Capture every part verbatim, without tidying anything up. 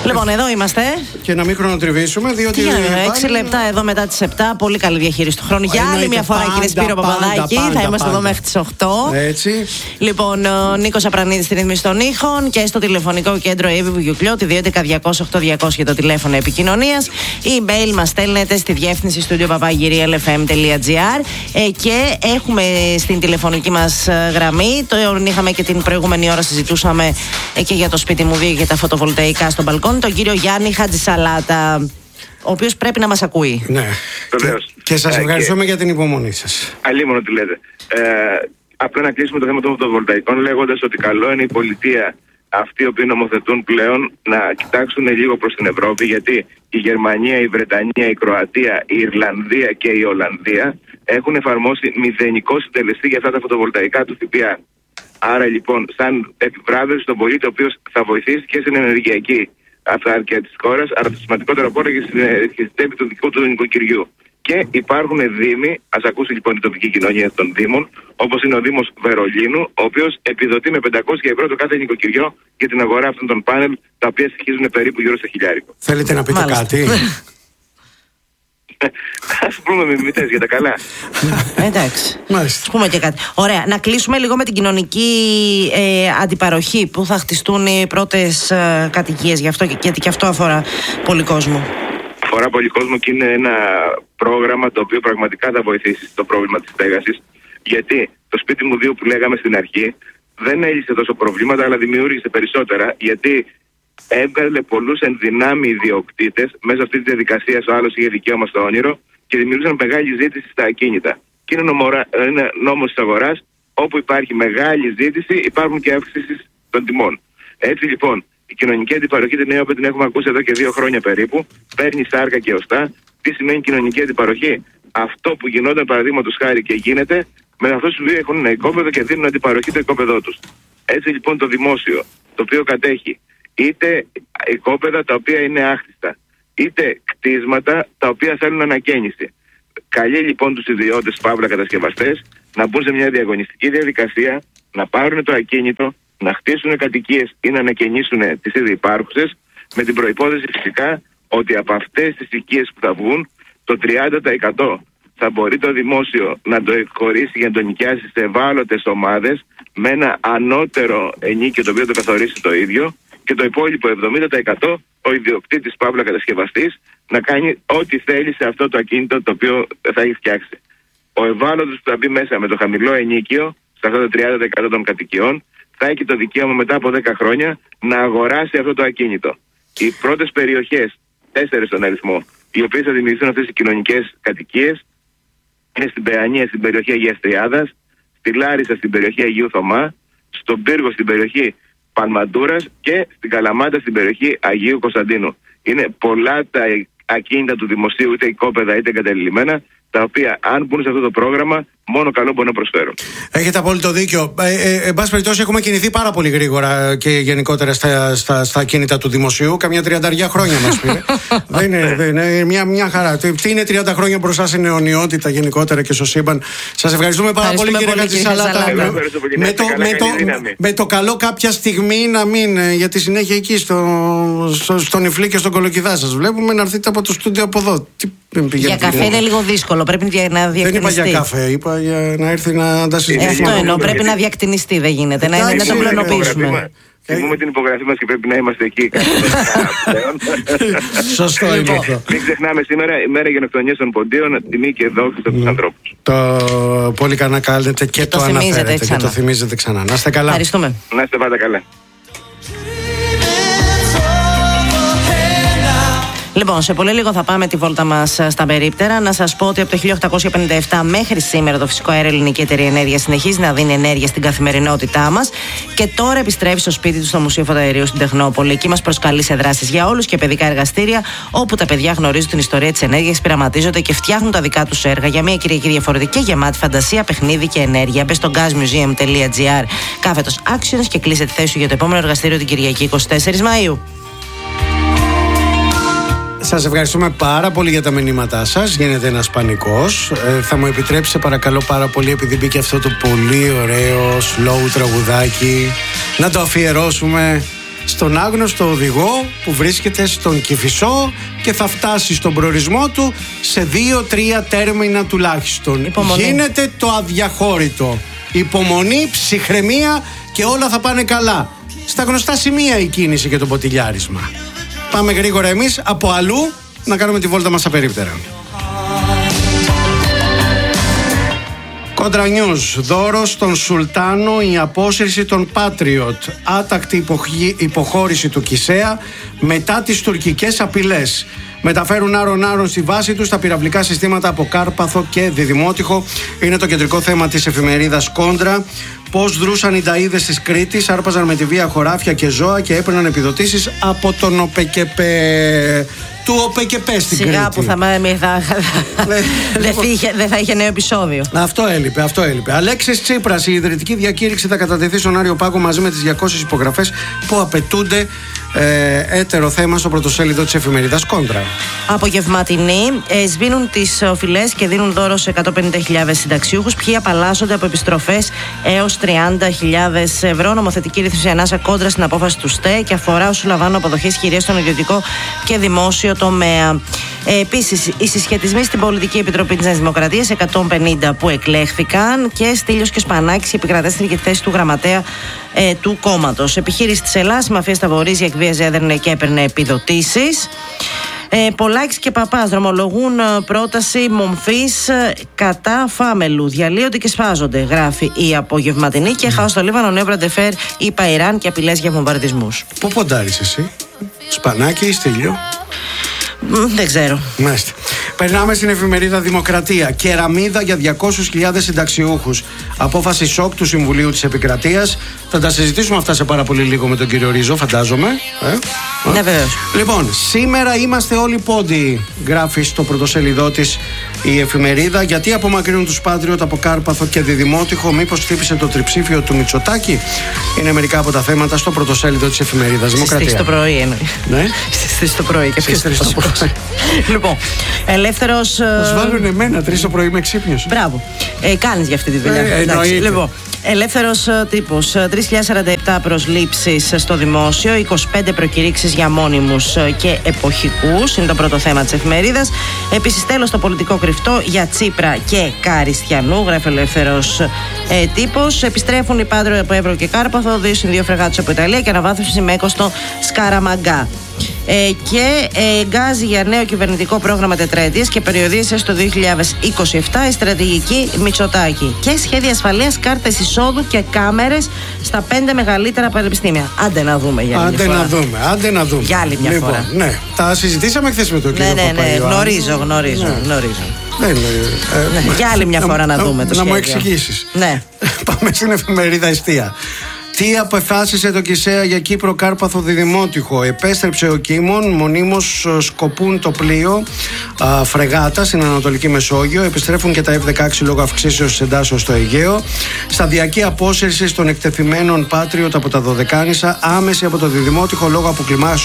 Λοιπόν, εδώ είμαστε. Και να μην χρονοτριβήσουμε, διότι. έξι λεπτά εδώ μετά τις επτά. Πολύ καλή διαχείριση του χρόνου. Για άλλη μια φορά, κύριε Σπύρο Παπαδάκη. Θα είμαστε πάντα. Εδώ μέχρι τις οκτώ. Έτσι. Λοιπόν, ο Νίκος Απρανίδης στην ρύθμιση των ήχων και στο τηλεφωνικό κέντρο Εύη Βουγιουκλιώτη δύο έντεκα διακόσια οκτώ διακόσια για το τηλέφωνο επικοινωνίας. Η email μας στέλνετε στη διεύθυνση στούντιο παπαγυρία ελ εφ εμ τελεία τζι άρ. Ε, και έχουμε στην τηλεφωνική μας γραμμή, το είχαμε και την προηγούμενη ώρα, συζητούσαμε ε, και για το σπίτι μου δύο και τα φωτοβολταϊκά στο μπαλκόνι, τον κύριο Γιάννη Χατζησαλάτα, ο οποίος πρέπει να μας ακούει. Ναι. Βεβαίως. Και, και σας ευχαριστούμε και... για την υπομονή σας. Αλλήμον ότι λέτε. Ε, απλά να κλείσουμε το θέμα των φωτοβολταϊκών λέγοντας ότι καλό είναι η πολιτεία, αυτοί οι οποίοι νομοθετούν πλέον, να κοιτάξουν λίγο προς την Ευρώπη, γιατί η Γερμανία, η Βρετανία, η Κροατία, η Ιρλανδία και η Ολλανδία έχουν εφαρμόσει μηδενικό συντελεστή για αυτά τα φωτοβολταϊκά του ΦΠΑ. Άρα λοιπόν, σαν επιβράβευση στον πολίτη, ο οποίος θα βοηθήσει και στην ενεργειακή αυτάρκεια της χώρας, αλλά το σημαντικότερο από όλα και στην τέπη του δικού του νοικοκυριού. Και υπάρχουν δήμοι, ας ακούσει λοιπόν η τοπική κοινωνία των δήμων, όπως είναι ο Δήμος Βερολίνου, ο οποίος επιδοτεί με πεντακόσια ευρώ το κάθε νοικοκυριό για την αγορά αυτών των πάνελ, τα οποία στοιχίζουν περίπου γύρω στο χιλιάρικο. Θέλετε να πείτε Μάλιστα. κάτι? Ας πούμε μιμητές για τα καλά. Εντάξει. Ας πούμε και κάτι. Ωραία. Να κλείσουμε λίγο με την κοινωνική ε, αντιπαροχή, που θα χτιστούν οι πρώτες ε, κατοικίες, γι' αυτό, γιατί και αυτό αφορά πολύ κόσμο. Αφορά πολύ κόσμο και είναι ένα πρόγραμμα το οποίο πραγματικά θα βοηθήσει στο πρόβλημα της στέγασης. Γιατί το σπίτι μου δύο που λέγαμε στην αρχή δεν έλυσε τόσο προβλήματα, αλλά δημιούργησε περισσότερα. Γιατί έβγαλε πολλούς ενδυνάμει ιδιοκτήτες μέσα αυτή τη διαδικασία. Ο άλλος είχε δικαίωμα στο όνειρο και δημιούργησαν μεγάλη ζήτηση στα ακίνητα. Και είναι, νομορα... είναι νόμος της αγοράς, όπου υπάρχει μεγάλη ζήτηση, υπάρχουν και αύξησεις των τιμών. Έτσι λοιπόν, η κοινωνική αντιπαροχή, την νέα που την έχουμε ακούσει εδώ και δύο χρόνια περίπου, παίρνει σάρκα και οστά. Τι σημαίνει κοινωνική αντιπαροχή? Αυτό που γινόταν παραδείγματος χάρη και γίνεται με αυτούς που έχουν ένα οικόπεδο και δίνουν αντιπαροχή το οικόπεδό τους. Έτσι λοιπόν το δημόσιο, το οποίο κατέχει είτε οικόπεδα τα οποία είναι άχρηστα, είτε κτίσματα τα οποία θέλουν ανακαίνιση, καλεί λοιπόν τους ιδιώτες παύλα κατασκευαστές να μπουν σε μια διαγωνιστική διαδικασία, να πάρουν το ακίνητο, να χτίσουν κατοικίες ή να ανακαινήσουν τις ήδη υπάρχουσες, με την προϋπόθεση φυσικά ότι από αυτές τις οικίες που θα βγουν, το τριάντα τοις εκατό θα μπορεί το δημόσιο να το εκχωρήσει για να το νοικιάσει σε ευάλωτες ομάδες με ένα ανώτερο ενίκιο το οποίο το καθορίσει το ίδιο, και το υπόλοιπο εβδομήντα τοις εκατό ο ιδιοκτήτης παύλα κατασκευαστής να κάνει ό,τι θέλει σε αυτό το ακίνητο το οποίο θα έχει φτιάξει. Ο ευάλωτος που θα μπει μέσα με το χαμηλό ενίκιο, σε αυτό το τριάντα τοις εκατό των κατοικιών, θα έχει το δικαίωμα μετά από δέκα χρόνια να αγοράσει αυτό το ακίνητο. Οι πρώτες περιοχές, τέσσερις στον αριθμό, οι οποίες θα δημιουργηθούν αυτές οι κοινωνικές κατοικίες, είναι στην Παιανία, στην περιοχή Αγίας Τριάδας, στη Λάρισα, στην περιοχή Αγίου Θωμά, στον Πύργο, στην περιοχή Παλμαντούρας και στην Καλαμάτα, στην περιοχή Αγίου Κωνσταντίνου. Είναι πολλά τα ακίνητα του δημοσίου, είτε οικόπεδα είτε εγκαταλειμμένα, τα οποία αν μπουν σε αυτό το πρόγραμμα, μόνο καλό μπορεί να προσφέρουν. Έχετε απόλυτο δίκιο. Ε, ε, εν πάση περιπτώσει, έχουμε κινηθεί πάρα πολύ γρήγορα και γενικότερα στα, στα, στα ακίνητα του δημοσίου. Καμιά τριανταριά χρόνια μας πήρε. δεν είναι, δεν είναι μια, μια χαρά. Τι είναι τριάντα χρόνια μπροστά στην αιωνιότητα γενικότερα και στο σύμπαν. Σας ευχαριστούμε πάρα πολύ, κύριε Χατζησαλάτα. Με, το, με, το, με το καλό κάποια στιγμή να μην, για τη συνέχεια εκεί στο, στο, στον Ιφλή και στον Κολοκυθά σας βλέπουμε, να έρθετε από το στούντιο από εδώ. Τι, για καφέ είναι λίγο δύσκολο. Πρέπει να διακτηνιστεί. Δεν είπα για καφέ, είπα για να έρθει να τα συζητήσουμε. Ε, αυτό εννοώ. Πρέπει να διακτηνιστεί, δεν γίνεται. Να, να το πλανοποιήσουμε. Θυμούμε την υπογραφή μας και πρέπει να είμαστε εκεί. Σωστό είναι αυτό. Μην ξεχνάμε σήμερα η μέρα γενοκτονίας των ποντίων, τιμή και δόξη στους ανθρώπους. Το πολύ καλά κάνετε και το αναφέρετε και το θυμίζετε ξανά. Να είστε καλά. Ευχαριστούμε. Να είστε πάντα καλά. Λοιπόν, σε πολύ λίγο θα πάμε τη βόλτα μας στα περίπτερα. Να σας πω ότι από το χίλια οκτακόσια πενήντα επτά μέχρι σήμερα το Φυσικό Αέριο Ελληνική Εταιρεία Ενέργειας συνεχίζει να δίνει ενέργεια στην καθημερινότητά μας και τώρα επιστρέφει στο σπίτι του στο Μουσείο Φωταερίου στην Τεχνόπολη. Εκεί μας προσκαλεί σε δράσεις για όλους και παιδικά εργαστήρια, όπου τα παιδιά γνωρίζουν την ιστορία της ενέργειας, πειραματίζονται και φτιάχνουν τα δικά τους έργα για μια Κυριακή διαφορετική, γεμάτη φαντασία, παιχνίδι και ενέργεια. Μπες στο gasmuseum τελεία gr κάθετος actions και κλείσε τη θέση σου για το επόμενο εργαστήριο την Κυριακή εικοστή τέταρτη Μαΐου. Σας ευχαριστούμε πάρα πολύ για τα μηνύματά σας. Γίνεται ένας πανικός. Ε, θα μου επιτρέψετε παρακαλώ πάρα πολύ, επειδή μπήκε αυτό το πολύ ωραίο slow τραγουδάκι, να το αφιερώσουμε στον άγνωστο οδηγό που βρίσκεται στον Κηφισό και θα φτάσει στον προορισμό του σε δύο τρία τέρμινα τουλάχιστον. Υπομονή. Γίνεται το αδιαχώρητο. Υπομονή, ψυχραιμία και όλα θα πάνε καλά. Στα γνωστά σημεία η κίνηση και το ποτηλιάρισμα. Πάμε γρήγορα εμείς από αλλού να κάνουμε τη βόλτα μας στα περίπτερα. Κόντρα News, δώρο στον Σουλτάνο η απόσυρση των Patriot. Άτακτη υποχώρηση του Κισέα μετά τις τουρκικές απειλές. Μεταφέρουν άρον-άρον στη βάση τους τα πυραυλικά συστήματα από Κάρπαθο και Διδημότυχο. Είναι το κεντρικό θέμα της εφημερίδας Κόντρα. Πώς δρούσαν οι ταΐδες της Κρήτης, άρπαζαν με τη βία χωράφια και ζώα και έπαιρναν επιδοτήσεις από τον ΟΠΕΚΕΠΕ. Του ΟΠΕΚΕΠΕ στην Κρήτη. Σιγά που θα, δεν θα είχε νέο επεισόδιο. Αυτό έλειπε, αυτό έλειπε. Αλέξης Τσίπρας, η ιδρυτική διακήρυξη θα κατατεθεί στον Άριο Πάγο μαζί με τις διακόσιες υπογραφές που απαιτούνται. Ε, έτερο θέμα στο πρωτοσέλιδο της εφημερίδας Κόντρα. Απογευματινή, ε, σβήνουν τις οφειλές και δίνουν δώρο σε εκατόν πενήντα χιλιάδες συνταξιούχους. Ποιοι απαλλάσσονται από επιστροφές έως τριάντα χιλιάδες ευρώ. Νομοθετική ρύθμιση ανάσα Κόντρα στην απόφαση του ΣΤΕ και αφορά όσους λαμβάνουν αποδοχές χειρίες στον ιδιωτικό και δημόσιο τομέα. Ε, επίσης, οι συσχετισμοί στην Πολιτική Επιτροπή της Νέας Δημοκρατίας, εκατόν πενήντα που εκλέχθηκαν, και Στήλιος και Σπανάκης, οι επικρατέστεροι για τη θέση του γραμματέα ε, του κόμματος. Επιχείρηση της Ελλάδας, η μαφία στα Βορίζια εκβίαζε, έδερνε και έπαιρνε επιδοτήσεις. Ε, Πολάκης και Παπάς δρομολογούν ε, πρόταση μομφής ε, κατά Φάμελου. Διαλύονται και σφάζονται, γράφει η Απογευματινή. Και χάος στο Λίβανο, νέο Μπραντεφέρ, είπα Ιράν και απειλές για βομβαρδισμούς. Πού ποντάρεις εσύ, Σπανάκη ή Στήλιο? Δεν ξέρω. Μάλιστα. Περνάμε στην εφημερίδα Δημοκρατία. Κεραμίδα για διακόσιες χιλιάδες συνταξιούχους. Απόφαση σοκ του Συμβουλίου της Επικρατείας. Θα τα συζητήσουμε αυτά σε πάρα πολύ λίγο με τον κύριο Ρίζο, φαντάζομαι. Ε? Ναι, βεβαίως. Λοιπόν, σήμερα είμαστε όλοι πόντιοι, γράφει στο πρωτοσέλιδό της η εφημερίδα. Γιατί απομακρύνουν τους Patriot από Κάρπαθο και Διδημότυχο? Μήπως χτύπησε το τριψήφιο του Μητσοτάκη? Είναι μερικά από τα θέματα στο πρωτοσέλιδο της εφημερίδας Δημοκρατία. Στις τρεις το πρωί εννοεί. Ναι. Στις τρεις το πρωί. Στις τρεις το πρωί. Λοιπόν, ελεύθερος. Μας βάλουν εμένα τρεις το πρωί, είμαι ξύπνιος. Μπράβο. Ε, κάνεις για αυτή τη δουλειά. Ε, λοιπόν, ελεύθερος τύπος. τρεις χιλιάδες σαράντα επτά προσλήψεις στο δημόσιο, είκοσι πέντε προκηρύξεις για μόνιμους και εποχικούς. Είναι το πρώτο θέμα της εφημερίδας. Επίσης, τέλος στο πολιτικό κρυφτό για Τσίπρα και Καριστιανού, γράφει ελεύθερος ε, τύπος. Επιστρέφουν οι Patriot από Εύρο και Κάρπαθο, δύο συν δύο φρεγάτες από Ιταλία και αναβάθμιση με έκο στο Σκαραμαγκά. Ε, και εγκάζει για νέο κυβερνητικό πρόγραμμα τετραετίας και περιοδίασε στο δύο χιλιάδες είκοσι επτά η στρατηγική Μητσοτάκη. Και σχέδια ασφαλείας, κάρτες εισόδου και κάμερες στα πέντε μεγαλύτερα πανεπιστήμια. Άντε να δούμε για άλλη άντε μια φορά. να δούμε, άντε να δούμε. Για άλλη μια λοιπόν, φορά. Ναι, τα συζητήσαμε χθες με τον κύριο Ναι, ναι, ναι, Παπαϊωάννη. γνωρίζω, γνωρίζω, ναι. γνωρίζω. Δεν, ε, Ναι, για άλλη μια φορά να, να δούμε το να σχέδιο. μου εξηγήσεις. Ναι. Πάμε στην εφημερίδα Εστία. Τι απεφάσισε το Κισέα για Κύπρο Κάρπαθο Διδημότυχο? Επέστρεψε ο Κίμων, μονίμως σκοπούν το πλοίο α, φρεγάτα στην Ανατολική Μεσόγειο. Επιστρέφουν και τα εφ δεκαέξι λόγω αυξήσεως της εντάσεως στο Αιγαίο. Σταδιακή απόσυρση των εκτεθειμένων Patriot από τα Δωδεκάνησα. Άμεση από το Διδημότυχο λόγω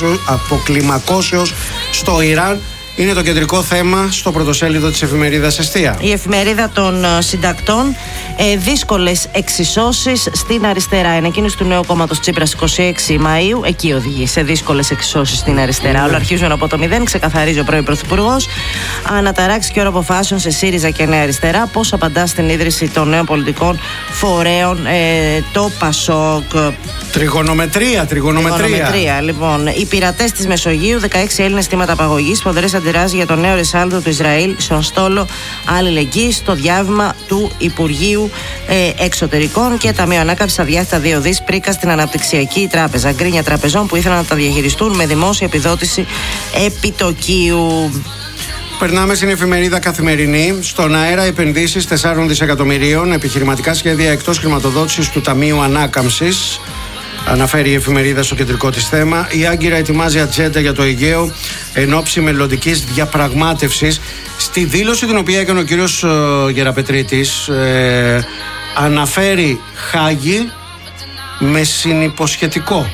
αποκλιμακώσεως στο Ιράν. Είναι το κεντρικό θέμα στο πρωτοσέλιδο της εφημερίδας Εστία. Η εφημερίδα των συντακτών, ε, δύσκολες εξισώσεις στην αριστερά. Η ανακοίνωση του νέου κόμματος Τσίπρας εικοστή έκτη Μαΐου, εκεί οδηγεί σε δύσκολες εξισώσεις στην αριστερά. Όλα αρχίζουν από το μηδέν, ξεκαθαρίζει ο πρώην Πρωθυπουργός. Αναταράξει και ώρα αποφάσεων σε ΣΥΡΙΖΑ και Νέα Αριστερά. Πώς απαντά στην ίδρυση των νέων πολιτικών φορέων, ε, το ΠΑΣΟΚ. Τριγωνομετρία, τριγωνομετρία. Τριγωνομετρία, λοιπόν. Οι πειρατές της Μεσογείου, δεκαέξι Έλληνες θύματα απαγωγής. Πονδρές αντιδράσεις για το νέο ρεσάλτο του Ισραήλ στον στόλο αλληλεγγύης, στο διάβημα του Υπουργείου ε, Εξωτερικών. Και Ταμείο Ανάκαμψης αδιάθετα δύο δις πρίκα στην Αναπτυξιακή Τράπεζα. Γκρίνια τραπεζών που ήθελαν να τα διαχειριστούν με δημόσια επιδότηση επιτοκίου. Περνάμε στην εφημερίδα Καθημερινή. Στον αέρα επενδύσεις τεσσάρων δισεκατομμυρίων, επιχειρηματικά σχέδια εκτός χρηματοδότησης του Ταμείου Ανάκαμψης. Αναφέρει η εφημερίδα στο κεντρικό της θέμα. Η Άγκυρα ετοιμάζει ατζέντα για το Αιγαίο εν ώψη μελλοντικής διαπραγμάτευσης. Στη δήλωση την οποία έκανε ο κύριος Γεραπετρίτης, ε, αναφέρει Χάγη με συνυποσχετικό.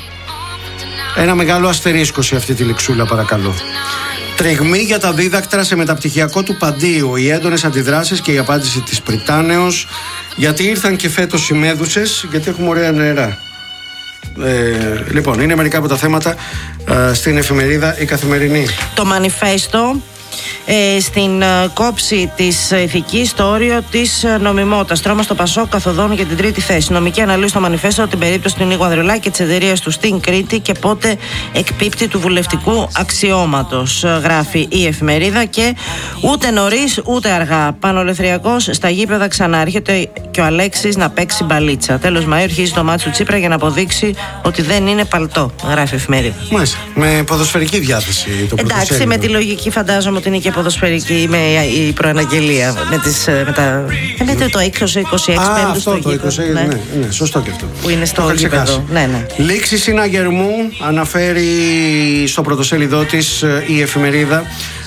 Ένα μεγάλο αστερίσκο σε αυτή τη λεξούλα, παρακαλώ. Τριγμή για τα δίδακτρα σε μεταπτυχιακό του Παντίου. Οι έντονες αντιδράσεις και η απάντηση της Πριτάνεως. Γιατί ήρθαν και φέτος οι Μέδουσες? Γιατί έχουμε ωραία νερά. Ε, λοιπόν, είναι μερικά από τα θέματα ε, στην εφημερίδα Η Καθημερινή. Το μανιφέστο. Ε, στην ε, κόψη της ηθικής στο όριο της ε, νομιμότητας. Τρόμα στο Πασόκ καθοδόν για την τρίτη θέση. Νομική αναλύση στο μανιφέστο την περίπτωση του Νίκου Ανδρουλάκη και της εταιρείας του στην Κρήτη και πότε εκπίπτει του βουλευτικού αξιώματος. Ε, γράφει η εφημερίδα και ούτε νωρίς ούτε αργά. Πανολευθεριακός στα γήπεδα ξανά. Έρχεται και ο Αλέξης να παίξει μπαλίτσα. Τέλος Μαΐου αρχίζει το μάτι του Τσίπρα για να αποδείξει ότι δεν είναι παλτό. Γράφει η εφημερίδα. Μάλιστα. Με ποδοσφαιρική διάθεση το πρωτοσέλιδο. Εντάξει, με τη λογική φαντάζομαι ότι είναι και ποδοσφαιρική με η προαναγγελία. Με, τις, με τα. Λέτε το είκοσι είκοσι έξι Α, πέμπτου αυτό στο το είκοσι, ναι. Ναι, ναι, σωστό και αυτό. Που είναι στο γήπεδο. Ναι, ναι. Λήξη συναγερμού αναφέρει στο πρωτοσέλιδό της η εφημερίδα.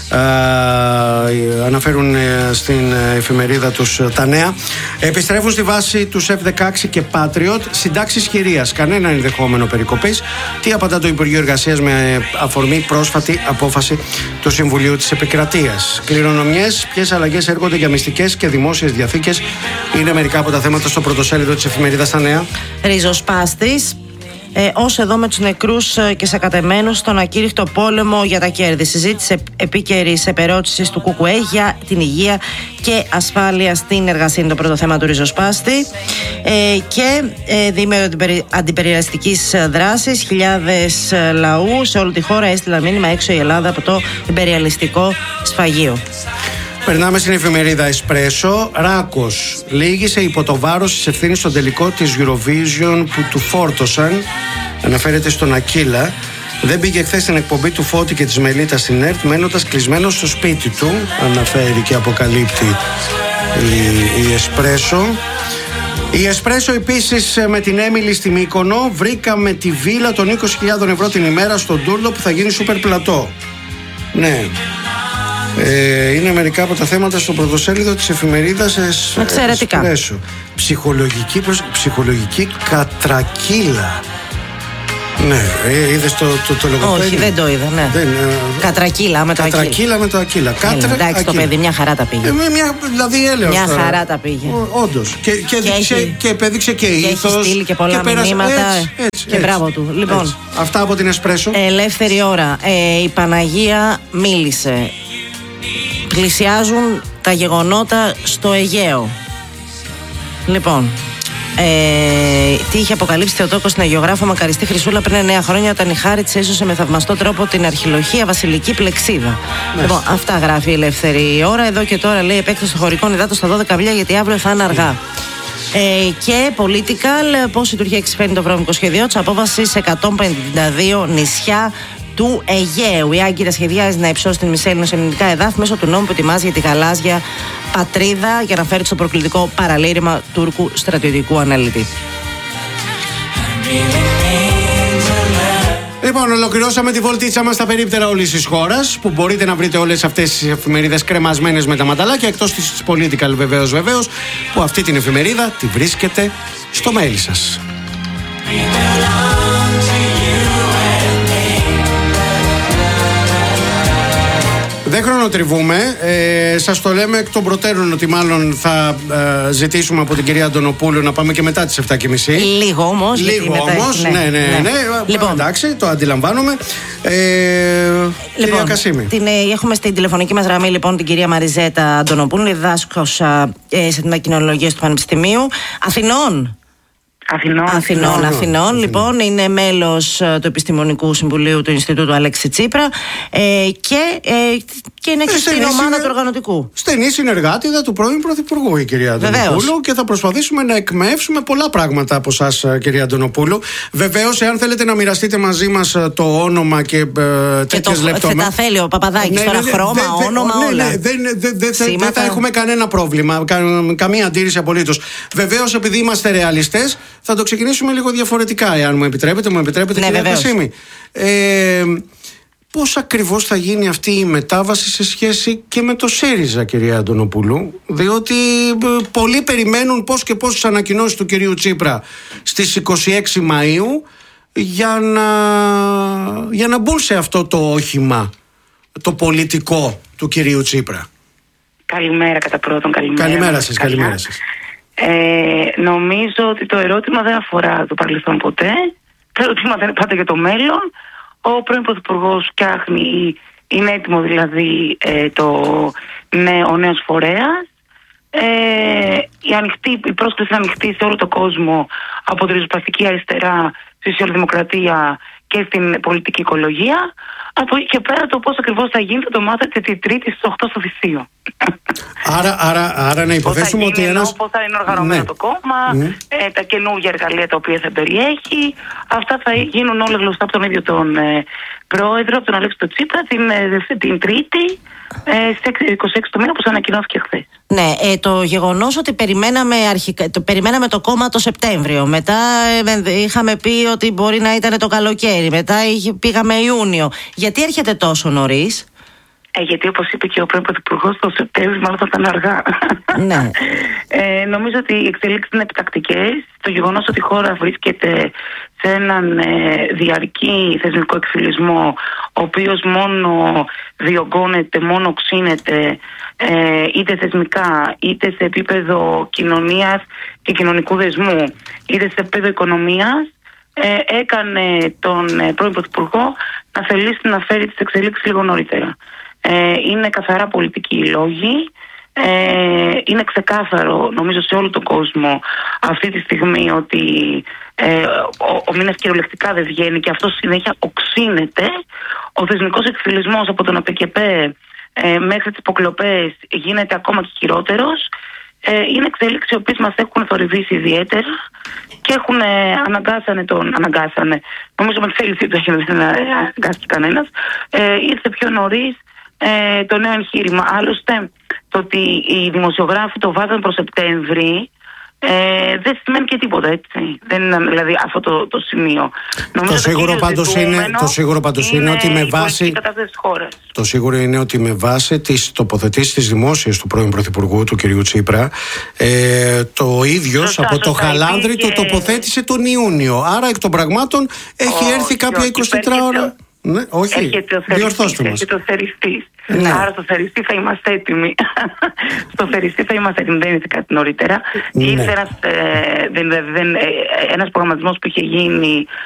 Uh, αναφέρουν uh, στην uh, εφημερίδα τους uh, τα νέα. Επιστρέφουν στη βάση τους εφ δεκαέξι και Patriot. Συντάξεις χειρίας, κανένα ενδεχόμενο περικοπής. Τι απαντά το Υπουργείο Εργασίας με αφορμή πρόσφατη απόφαση του Συμβουλίου της Επικρατείας. Κληρονομιές, ποιες αλλαγές έρχονται για μυστικές και δημόσιες διαθήκες, είναι μερικά από τα θέματα στο πρωτοσέλιδο της εφημερίδας τα νέα. Ριζοσπάστης. Ε, ως εδώ με τους νεκρούς και σακατεμένους στον ακήρυχτο πόλεμο για τα κέρδη. Συζήτηση επίκαιρης επερώτησης του ΚΚΕ για την υγεία και ασφάλεια στην εργασία είναι το πρώτο θέμα του ριζοσπάστη. Ε, και ε, διήμερο αντιπεριαλιστικής δράσης. Χιλιάδες λαού σε όλη τη χώρα έστειλαν μήνυμα έξω η Ελλάδα από το υπεριαλιστικό σφαγείο. Περνάμε στην εφημερίδα Εσπρέσο. Ράκος λύγησε υπό το βάρος της ευθύνης στον τελικό της Eurovision που του φόρτωσαν. Αναφέρεται στον Ακύλα. Δεν πήγε χθες στην εκπομπή του Φώτη και της Μελίτας στην ΕΡΤ, μένοντας κλεισμένος στο σπίτι του. Αναφέρει και αποκαλύπτει η, η Εσπρέσο. Η Εσπρέσο επίσης με την Έμιλη στη Μύκονο. Βρήκαμε τη βίλα των είκοσι χιλιάδες ευρώ την ημέρα στον Τούρλο που θα γίνει σούπερ πλατό. Ναι. Ε, είναι μερικά από τα θέματα στο πρωτοσέλιδο της εφημερίδας Εσπρέσο. Ψυχολογική, ψυχολογική κατρακύλα. Ναι, ε, είδες το, το, το λογοπαίδι. Όχι, δεν το είδα, ναι. Δεν, ε, κατρακύλα με το Ακύλα. Κατρακύλα με το Ακύλα. Κάτρα, εντάξει, Ακύλα. Το παιδί μια χαρά τα πήγε. Ε, μια, δηλαδή έλεος Μια τώρα. χαρά τα πήγε. Όντως. Και, και, και, έχει, και επέδειξε και ήθος. Και έχει στείλει και πολλά και μηνύματα. Έτσι, έτσι, και έτσι, μπράβο του. Λοιπόν, έτσι. Αυτά από την Εσπρέσο. Ελεύθερη ώρα. Ε, η Παναγία μίλησε. Πλησιάζουν τα γεγονότα στο Αιγαίο. Λοιπόν, ε, τι είχε αποκαλύψει Θεοτόκος στην Αγιογράφο Μακαριστή Χρυσούλα πριν εννέα χρόνια, όταν η Χάρη της έσωσε με θαυμαστό τρόπο την αρχιλοχεία βασιλική πλεξίδα. Yes. Λοιπόν, αυτά γράφει η Ελεύθερη ώρα. Εδώ και τώρα λέει επέκταση των χωρικών υδάτων στα δώδεκα βιβλία, γιατί αύριο θα είναι αργά. Mm. Ε, και political, πώς η Τουρκία εξυπηρετεί το βρώμικο σχέδιό της, απόβαση σε εκατόν πενήντα δύο νησιά του Αιγαίου. Η Άγκυρα σχεδιάζει να υψώσει την Μισέλινο σε ελληνικά εδάφη μέσω του νόμου που ετοιμάζει για τη γαλάζια πατρίδα για να φέρει στο προκλητικό παραλήρημα Τούρκου στρατιωτικού αναλυτή. Λοιπόν, ολοκληρώσαμε τη βολτίτσα μας στα περίπτερα όλης της χώρας, που μπορείτε να βρείτε όλες αυτές τις εφημερίδες κρεμασμένες με τα ματαλάκια, εκτός της Political βεβαίως βεβαίως, που αυτή την εφημερίδα τη βρίσκετε στο mail σας. Δεν χρονοτριβούμε. Ε, σας το λέμε εκ των προτέρων ότι μάλλον θα ε, ζητήσουμε από την κυρία Αντωνοπούλου να πάμε και μετά τις επτά και μισή. Λίγο όμως. Λίγο όμως. Ναι, ναι, ναι. ναι. ναι. Λοιπόν. Εντάξει, το αντιλαμβάνομαι. Ε, λοιπόν, κυρία Κασίμη. Την, έχουμε στην τηλεφωνική μας γραμμή λοιπόν την κυρία Μαριζέτα Αντωνοπούλου, διδάσκουσα ε, σε την κοινωνιολογία του Πανεπιστημίου Αθηνών. Αθηνών. Αθηνών, Αθηνών, Αθηνών. Λοιπόν, είναι μέλος uh, του Επιστημονικού Συμβουλίου του Ινστιτούτου Αλέξη Τσίπρα ε, και, ε, και είναι και στην ομάδα συνε... του οργανωτικού. Στενή συνεργάτηδα του πρώην Πρωθυπουργού, η κυρία Αντωνοπούλου, και θα προσπαθήσουμε να εκμεύσουμε πολλά πράγματα από εσάς, κυρία Αντωνοπούλου. Βεβαίως, εάν θέλετε να μοιραστείτε μαζί μας το όνομα και, ε, τέτοιες λεπτομέρειες. Τα θέλει ο Παπαδάκης, ναι, τώρα ναι, χρώμα, δε, δε, όνομα, ναι, όλα. Ναι, δεν δε, δε, δε, δε θα έχουμε κανένα πρόβλημα, κα, καμία αντίρρηση απολύτως. Βεβαίως, επειδή είμαστε ρεαλιστές, θα το ξεκινήσουμε λίγο διαφορετικά, εάν μου επιτρέπετε. Μου επιτρέπετε, ναι, κυρία Κασίμη. Ε, πώς ακριβώς θα γίνει αυτή η μετάβαση σε σχέση και με το ΣΥΡΙΖΑ, κυρία Αντωνοπούλου? Διότι πολλοί περιμένουν πώς και πώς τις ανακοινώσεις του κυρίου Τσίπρα στις είκοσι έξι Μαΐου για να, για να μπουν σε αυτό το όχημα, το πολιτικό του κυρίου Τσίπρα. Καλημέρα κατά πρώτον, καλημέρα. Καλημέρα σας, καλημέρα σας. Ε, νομίζω ότι το ερώτημα δεν αφορά το παρελθόν ποτέ. τα ερωτήματα είναι πάντα για το μέλλον. Ο πρώην Πρωθυπουργός φτιάχνει, είναι έτοιμο δηλαδή ε, το, ναι, ο νέος φορέας. Ε, η, ανοιχτή, η πρόσκληση είναι ανοιχτή σε όλο τον κόσμο, από τη ριζοσπαστική αριστερά στη σοσιαλδημοκρατία και στην πολιτική οικολογία. Από εκεί και πέρα το πώς ακριβώς θα γίνει θα το μάθετε τη Τρίτη στις οκτώ στο Θησίο. Άρα, άρα, άρα να υποθέσουμε ότι ένας... Πώς θα είναι οργανωμένο ναι. το κόμμα, mm. ε, τα καινούργια εργαλεία τα οποία θα περιέχει. Αυτά θα γίνουν όλα γνωστά από τον ίδιο τον ε, πρόεδρο, από τον Αλέξη Τσίπρα, την, ε, την Τρίτη, ε, στις είκοσι έξι του μήνα, όπως ανακοινώθηκε χθες. Ναι, ε, το γεγονός ότι περιμέναμε, αρχικά, το, περιμέναμε το κόμμα το Σεπτέμβριο, μετά ε, είχαμε πει ότι μπορεί να ήταν το καλοκαίρι, μετά είχε, πήγαμε Ιούνιο. Γιατί έρχεται τόσο νωρίς? Ε, γιατί όπως είπε και ο πρώην Πρωθυπουργός, το Σεπτέμβριο μάλλον θα ήταν αργά. Ναι. ε, νομίζω ότι οι εξελίξεις είναι επιτακτικές. Το γεγονός ότι η χώρα βρίσκεται σε έναν ε, διαρκή θεσμικό εκφυλισμό, ο οποίος μόνο διωγγώνεται, μόνο ξύνεται, ε, είτε θεσμικά, είτε σε επίπεδο κοινωνίας και κοινωνικού δεσμού, είτε σε επίπεδο οικονομίας, ε, έκανε τον ε, πρώην Πρωθυπουργό να θελήσει να φέρει τις εξελίξεις λίγο νωρίτερα. Ε, είναι καθαρά πολιτικοί οι λόγοι. Ε, είναι ξεκάθαρο, νομίζω, σε όλο τον κόσμο αυτή τη στιγμή ότι ε, ο, ο μήνας κυριολεκτικά δεν βγαίνει και αυτό συνέχεια οξύνεται. Ο θεσμικός εκφυλισμός από τον ΑΠΚΠ ε, μέχρι τις υποκλοπές γίνεται ακόμα και χειρότερος. Ε, είναι εξέλιξεις οι οποίες μας έχουν θορυβήσει ιδιαίτερα και έχουν ε, αναγκάσανε τον. Αναγκάσανε. Νομίζω με τη θέλησή του δεν αναγκάστηκε κανένας. Ε, ήρθε πιο νωρίς ε, το νέο εγχείρημα. Άλλωστε, το ότι οι δημοσιογράφοι το βάζαν προς Σεπτέμβρη ε, δεν σημαίνει και τίποτα, έτσι. Δεν είναι δηλαδή αυτό το, το σημείο. Το σίγουρο πάντως είναι, το σίγουρο πάντως είναι, είναι ότι με βάση. Το σίγουρο είναι ότι με βάση τις τοποθετήσεις της δημόσιας του πρώην Πρωθυπουργού, του κυρίου Τσίπρα, ε, το ίδιος από το Χαλάνδρι και... το τοποθέτησε τον Ιούνιο. Άρα εκ των πραγμάτων έχει oh, έρθει κάποια εικοσιτετρά ώρα. Ναι, όχι. Διορθώστε μας. Έχει το θεριστής. Ναι. Άρα στο θεριστή θα είμαστε έτοιμοι. στο θεριστή θα είμαστε έτοιμοι. Δεν είναι κάτι νωρίτερα. Ναι. Ήρθε ένας, ε, δεν, δεν, ε, ένας προγραμματισμός που είχε γίνει